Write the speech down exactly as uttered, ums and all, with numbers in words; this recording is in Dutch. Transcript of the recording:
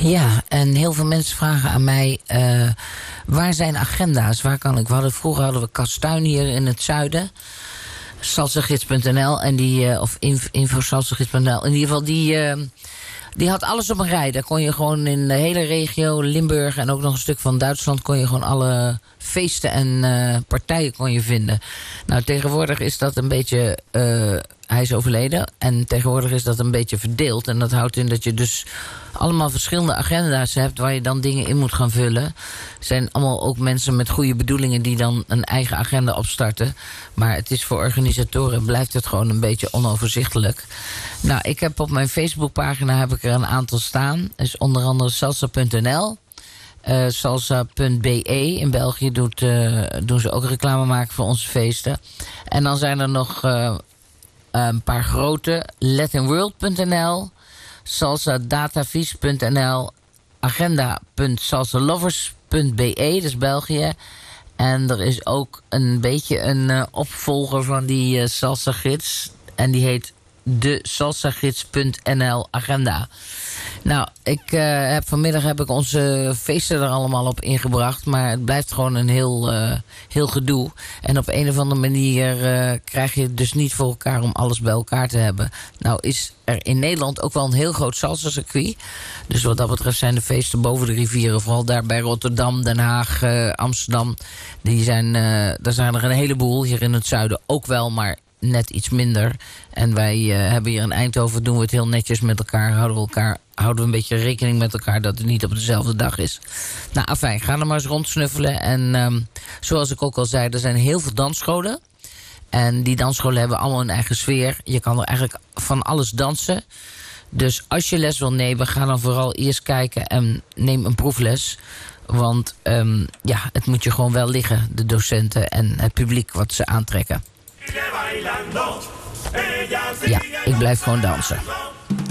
Ja, en heel veel mensen vragen aan mij... Uh, waar zijn agenda's? Waar kan ik? We hadden, vroeger hadden we Kastuin hier in het zuiden. salsagids punt n l en die uh, of info salsagids punt n l. In ieder geval, die, uh, die had alles op een rij. Daar kon je gewoon in de hele regio, Limburg... en ook nog een stuk van Duitsland... kon je gewoon alle feesten en uh, partijen kon je vinden. Nou, tegenwoordig is dat een beetje... Uh, hij is overleden en tegenwoordig is dat een beetje verdeeld. En dat houdt in dat je dus allemaal verschillende agenda's hebt... waar je dan dingen in moet gaan vullen. Er zijn allemaal ook mensen met goede bedoelingen... die dan een eigen agenda opstarten. Maar het is voor organisatoren blijft het gewoon een beetje onoverzichtelijk. Nou, ik heb op mijn Facebookpagina heb ik er een aantal staan. Dus onder andere salsa punt n l. Uh, salsa punt b e. In België doet, uh, doen ze ook reclame maken voor onze feesten. En dan zijn er nog... Uh, een paar grote, latinworld punt n l, salsadatavies punt n l, agenda punt salsalovers punt b e, dat is België. En er is ook een beetje een uh, opvolger van die uh, salsagids. En die heet de salsagids punt n l agenda. Nou, ik uh, heb vanmiddag heb ik onze feesten er allemaal op ingebracht. Maar het blijft gewoon een heel, uh, heel gedoe. En op een of andere manier uh, krijg je het dus niet voor elkaar om alles bij elkaar te hebben. Nou is er in Nederland ook wel een heel groot salsa-circuit. Dus wat dat betreft zijn de feesten boven de rivieren. Vooral daar bij Rotterdam, Den Haag, uh, Amsterdam. Die zijn, uh, daar zijn er een heleboel. Hier in het zuiden ook wel, maar... net iets minder. En wij uh, hebben hier in Eindhoven, doen we het heel netjes met elkaar. Houden we elkaar, houden we een beetje rekening met elkaar dat het niet op dezelfde dag is. Nou, afijn, ga er maar eens rondsnuffelen. En um, zoals ik ook al zei, er zijn heel veel dansscholen. En die dansscholen hebben allemaal een eigen sfeer. Je kan er eigenlijk van alles dansen. Dus als je les wil nemen, ga dan vooral eerst kijken en neem een proefles. Want um, ja, het moet je gewoon wel liggen, de docenten en het publiek wat ze aantrekken. Ja, ik blijf gewoon dansen.